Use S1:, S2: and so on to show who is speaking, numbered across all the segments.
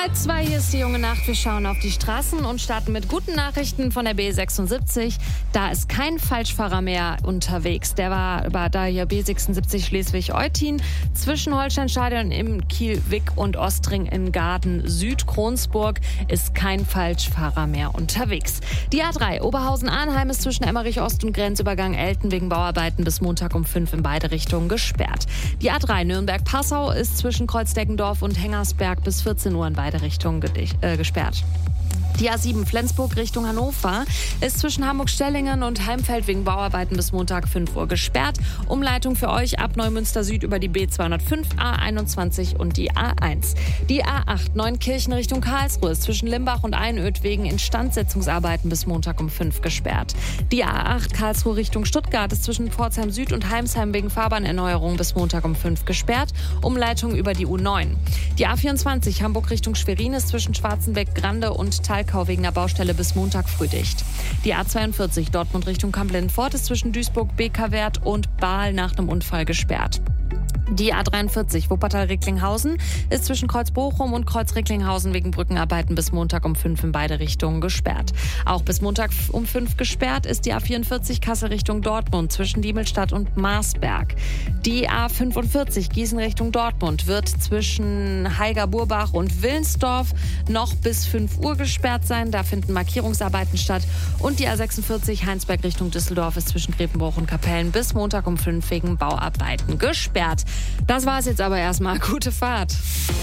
S1: 3:30, hier ist die junge Nacht. Wir schauen auf die Straßen und starten mit guten Nachrichten von der B76. Da ist kein Falschfahrer mehr unterwegs. Der war über der B76 Schleswig-Eutin zwischen Holsteinstadion im Kiel-Wick und Ostring in Garden-Süd-Kronsburg ist kein Falschfahrer mehr unterwegs. Die A3 Oberhausen-Arnheim ist zwischen Emmerich-Ost und Grenzübergang Elten wegen Bauarbeiten bis Montag um 5 in beide Richtungen gesperrt. Die A3 Nürnberg-Passau ist zwischen Kreuzdeckendorf und Hengersberg bis 14 Uhr in beide Richtungen gesperrt. Die A7 Flensburg Richtung Hannover ist zwischen Hamburg-Stellingen und Heimfeld wegen Bauarbeiten bis Montag 5 Uhr gesperrt. Umleitung für euch ab Neumünster Süd über die B205, A21 und die A1. Die A8 Neunkirchen Richtung Karlsruhe ist zwischen Limbach und Einöd wegen Instandsetzungsarbeiten bis Montag um 5 gesperrt. Die A8 Karlsruhe Richtung Stuttgart ist zwischen Pforzheim Süd und Heimsheim wegen Fahrbahnerneuerung bis Montag um 5 gesperrt. Umleitung über die U9. Die A24 Hamburg Richtung Schwerin ist zwischen Schwarzenbeck-Grande und Talkau wegen der Baustelle bis Montag früh dicht. Die A42 Dortmund Richtung Kamp-Lennart ist zwischen Duisburg, Bekerwert und Baal nach einem Unfall gesperrt. Die A43 Wuppertal-Recklinghausen ist zwischen Kreuz-Bochum und Kreuz-Recklinghausen wegen Brückenarbeiten bis Montag um 5 in beide Richtungen gesperrt. Auch bis Montag um 5 gesperrt ist die A44 Kassel Richtung Dortmund zwischen Diemelstadt und Marsberg. Die A45 Gießen Richtung Dortmund wird zwischen Heiger-Burbach und Willensdorf noch bis 5 Uhr gesperrt sein. Da finden Markierungsarbeiten statt. Und die A46 Heinsberg Richtung Düsseldorf ist zwischen Grevenbruch und Kapellen bis Montag um 5 wegen Bauarbeiten gesperrt. Das war's jetzt aber erstmal. Gute Fahrt.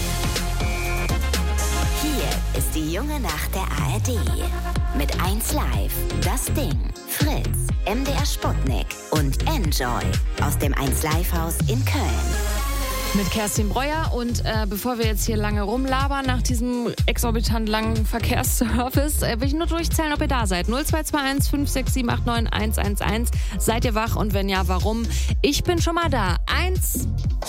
S2: Hier ist die junge Nacht der ARD. Mit 1Live, Das Ding, Fritz, MDR Sputnik und Enjoy aus dem 1Live-Haus in Köln.
S1: Mit Kerstin Breuer und bevor wir jetzt hier lange rumlabern nach diesem exorbitant langen Verkehrsservice, will ich nur durchzählen, ob ihr da seid. 0221 56789 111. Seid ihr wach und wenn ja, warum? Ich bin schon mal da. 1,